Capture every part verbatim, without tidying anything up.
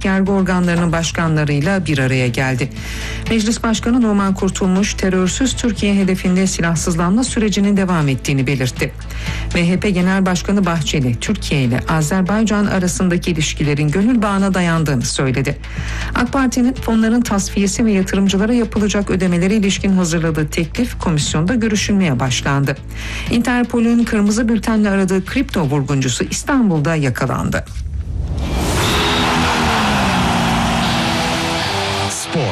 yargı organlarının başkanlarıyla bir araya geldi. Meclis Başkanı Numan Kurtulmuş, terörsüz Türkiye hedefinde silahsızlanma sürecinin devam ettiğini belirtti. M H P Genel Başkanı Bahçeli, Türkiye ile Azerbaycan arasındaki ilişkilerin gönül bağına dayandığını söyledi. AK Parti'nin fonların tasfiyesi ve yatırımcılara yapılacak ödemelere ilişkin hazırladığı teklif komisyonda görüşülmeye başlandı. Interpol'ün kırmızı bültenle aradığı kripto vurguncusu İstanbul'da yakalandı. Spor.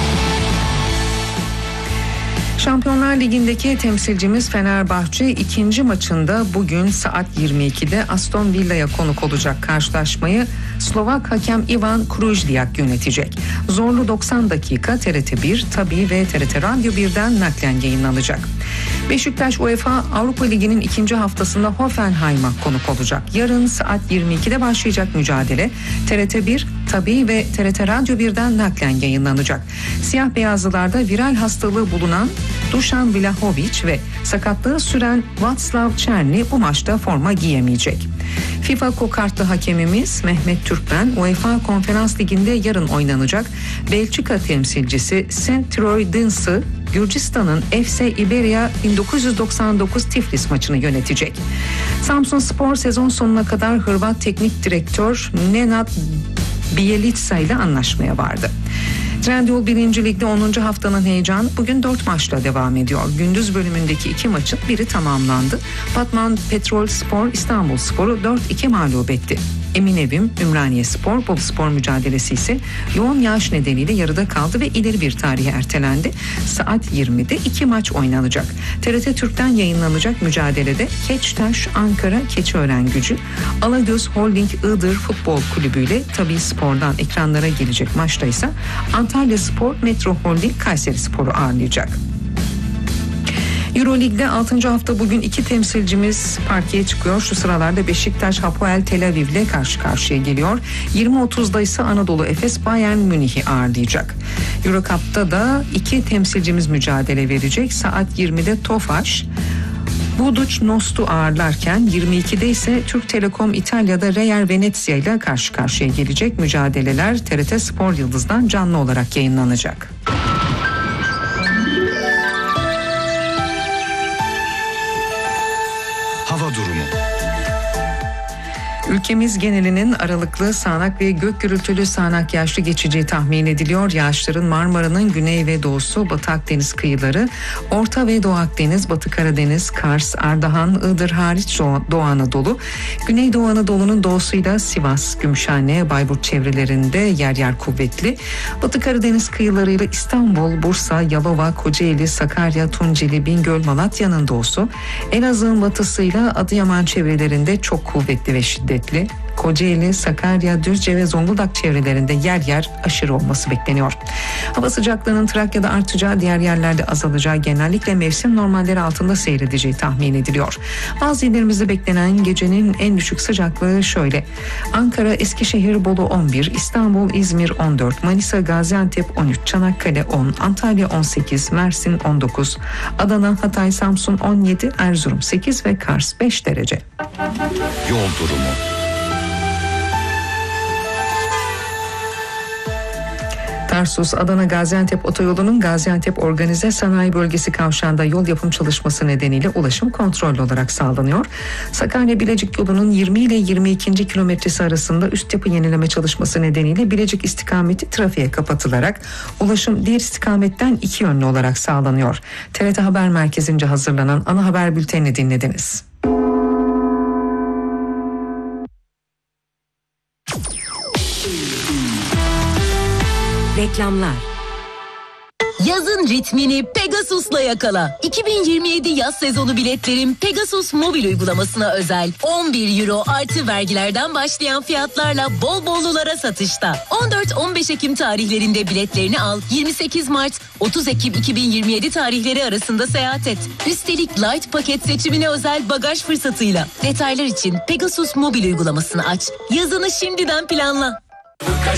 Şampiyonlar Ligi'ndeki temsilcimiz Fenerbahçe ikinci maçında bugün saat yirmi ikide Aston Villa'ya konuk olacak. Karşılaşmayı Slovak hakem Ivan Krujliak yönetecek. Zorlu doksan dakika T R T bir, Tabii ve T R T Radyo birden naklen yayınlanacak. Beşiktaş UEFA Avrupa Ligi'nin ikinci haftasında Hoffenheim'a konuk olacak. Yarın saat yirmi ikide başlayacak mücadele T R T bir, Tabii ve T R T Radyo birden naklen yayınlanacak. Siyah beyazlılarda viral hastalığı bulunan Dušan Vlahović ve sakatlığı süren Václav Černý bu maçta forma giyemeyecek. FIFA kokartlı hakemimiz Mehmet Türkmen, UEFA Konferans Ligi'nde yarın oynanacak Belçika temsilcisi Saint Troydense Gürcistan'ın F C Iberia bin dokuz yüz doksan dokuz Tiflis maçını yönetecek. Samsunspor sezon sonuna kadar Hırvat teknik direktör Nenad Bjelica ile anlaşmaya vardı. Trendyol birinci Lig'de onuncu haftanın heyecanı bugün dört maçla devam ediyor. Gündüz bölümündeki iki maçın biri tamamlandı. Batman Petrolspor İstanbulspor'u dört iki mağlup etti. Eminevim Ümraniyespor Boluspor mücadelesi ise yoğun yağış nedeniyle yarıda kaldı ve ileri bir tarihe ertelendi. Saat yirmide iki maç oynanacak. T R T Türk'ten yayınlanacak mücadelede Keçtaş Ankara Keçiören-Gücü, Alagöz Holding Iğdır Futbol Kulübü ile Tabii Spor'dan ekranlara gelecek maçta ise Antalyaspor Metro Holding Kayserispor'u ağırlayacak. Euroleague'de altıncı hafta bugün iki temsilcimiz parkeye çıkıyor. Şu sıralarda Beşiktaş Hapoel Tel Aviv ile karşı karşıya geliyor. yirmi otuzda ise Anadolu Efes Bayern Münih'i ağırlayacak. Eurocup'ta da iki temsilcimiz mücadele verecek. Saat yirmide Tofaş Budućnost'u ağırlarken yirmi ikide ise Türk Telekom İtalya'da Real Venezia ile karşı karşıya gelecek. Mücadeleler T R T Spor Yıldız'dan canlı olarak yayınlanacak. Hava durumu. Ülkemiz genelinin aralıklı sağanak ve gök gürültülü sağanak yağışlı geçeceği tahmin ediliyor. Yağışların Marmara'nın güney ve doğusu, Batı Akdeniz kıyıları, Orta ve Doğu Akdeniz, Batı Karadeniz, Kars, Ardahan, Iğdır hariç Doğu Anadolu, Güneydoğu Anadolu'nun doğusuyla Sivas, Gümüşhane, Bayburt çevrelerinde yer yer kuvvetli. Batı Karadeniz kıyılarıyla İstanbul, Bursa, Yalova, Kocaeli, Sakarya, Tunceli, Bingöl, Malatya'nın doğusu, Elazığ'ın batısıyla Adıyaman çevrelerinde çok kuvvetli ve şiddetli. Kocaeli, Sakarya, Düzce ve Zonguldak çevrelerinde yer yer aşırı olması bekleniyor. Hava sıcaklığının Trakya'da artacağı, diğer yerlerde azalacağı, genellikle mevsim normalleri altında seyredeceği tahmin ediliyor. Bazı illerimizde beklenen gecenin en düşük sıcaklığı şöyle: Ankara, Eskişehir, Bolu on bir, İstanbul, İzmir on dört, Manisa, Gaziantep on üç, Çanakkale on, Antalya on sekiz, Mersin on dokuz, Adana, Hatay, Samsun on yedi, Erzurum sekiz ve Kars beş derece. Yol durumu. Tarsus Adana Gaziantep otoyolunun Gaziantep Organize Sanayi Bölgesi kavşağında yol yapım çalışması nedeniyle ulaşım kontrollü olarak sağlanıyor. Sakarya Bilecik yolunun yirmi ile yirmi ikinci kilometresi arasında üst yapı yenileme çalışması nedeniyle Bilecik istikameti trafiğe kapatılarak ulaşım diğer istikametten iki yönlü olarak sağlanıyor. T R T Haber Merkezi'nce hazırlanan ana haber bültenini dinlediniz. Reklamlar. Yazın ritmini Pegasus'la yakala. iki bin yirmi yedi yaz sezonu biletlerim Pegasus mobil uygulamasına özel on bir euro artı vergilerden başlayan fiyatlarla bol bollulara satışta. on dört on beş Ekim tarihlerinde biletlerini al. yirmi sekiz Mart otuz Ekim iki bin yirmi yedi tarihleri arasında seyahat et. Üstelik Light paket seçimine özel bagaj fırsatıyla. Detaylar için Pegasus mobil uygulamasını aç. Yazını şimdiden planla.